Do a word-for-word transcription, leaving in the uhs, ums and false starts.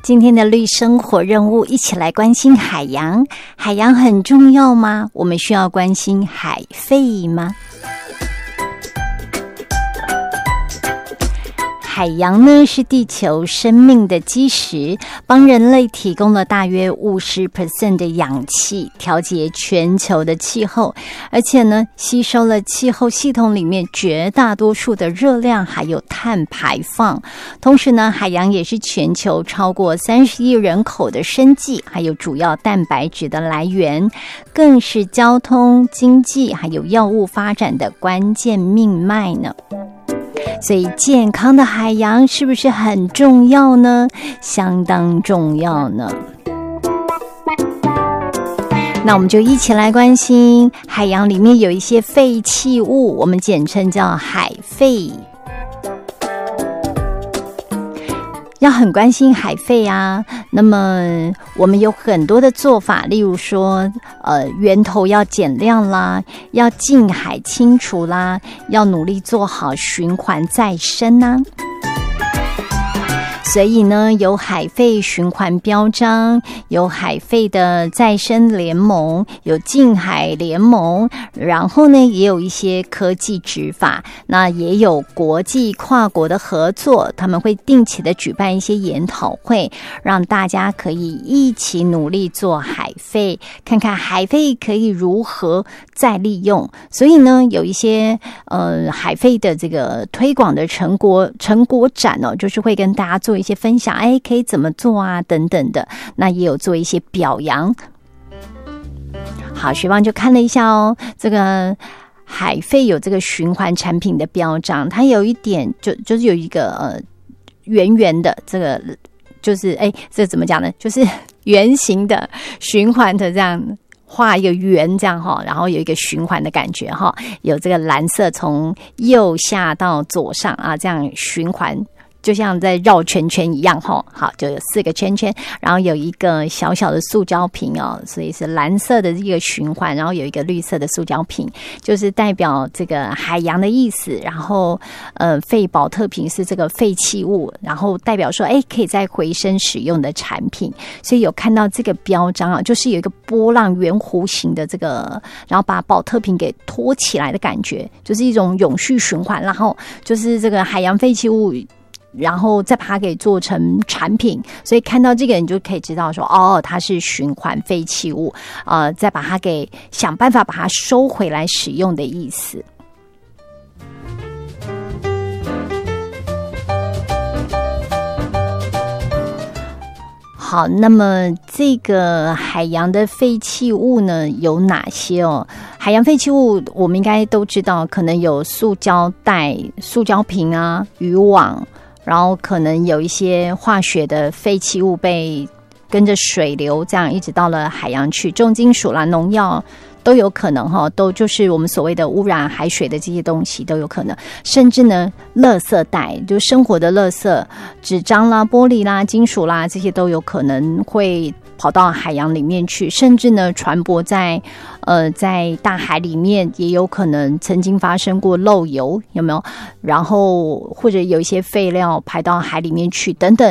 今天的绿生活任务，一起来关心海洋。海洋很重要吗？我们需要关心海废吗？海洋呢是地球生命的基石，帮人类提供了大约 百分之五十 的氧气，调节全球的气候，而且呢吸收了气候系统里面绝大多数的热量还有碳排放。同时呢，海洋也是全球超过三十亿人口的生计，还有主要蛋白质的来源，更是交通、经济还有药物发展的关键命脉呢。所以健康的海洋是不是很重要呢？相当重要呢。那我们就一起来关心海洋里面有一些废弃物，我们简称叫海废。要很关心海废啊，那么我们有很多的做法，例如说呃，源头要减量啦，要近海清除啦，要努力做好循环再生啊。所以呢，有海废循环标章，有海废的再生联盟，有近海联盟，然后呢也有一些科技执法，那也有国际跨国的合作，他们会定期的举办一些研讨会，让大家可以一起努力做海废，看看海废可以如何再利用。所以呢，有一些呃海废的这个推广的成果成果展哦，就是会跟大家做一些分享，哎，可以怎么做啊，等等的。那也有做一些表扬。好，学芳就看了一下哦，这个海废有这个循环产品的标章，它有一点就就是有一个呃圆圆的这个，就是哎，这怎么讲呢？就是圆形的循环的这样。画一个圆这样哈，然后有一个循环的感觉哈，有这个蓝色从右下到左上啊，这样循环。就像在绕圈圈一样齁，好，就有四个圈圈，然后有一个小小的塑胶瓶哦，所以是蓝色的一个循环，然后有一个绿色的塑胶瓶，就是代表这个海洋的意思。然后呃，废保特瓶是这个废弃物，然后代表说哎，可以再回收使用的产品。所以有看到这个标章啊，就是有一个波浪圆弧形的这个，然后把保特瓶给托起来的感觉，就是一种永续循环。然后就是这个海洋废弃物。然后再把它给做成产品，所以看到这个你就可以知道说，哦，它是循环废弃物，呃，再把它给想办法把它收回来使用的意思。好，那么这个海洋的废弃物呢有哪些哦？海洋废弃物我们应该都知道，可能有塑胶袋、塑胶瓶啊、渔网。然后可能有一些化学的废弃物被跟着水流这样一直到了海洋去，重金属啦、农药都有可能哈，都就是我们所谓的污染海水的这些东西都有可能，甚至呢，垃圾袋就生活的垃圾，纸张啦、玻璃啦、金属啦，这些都有可能会跑到海洋里面去，甚至呢传播在呃在大海里面，也有可能曾经发生过漏油，有没有？然后或者有一些废料排到海里面去等等。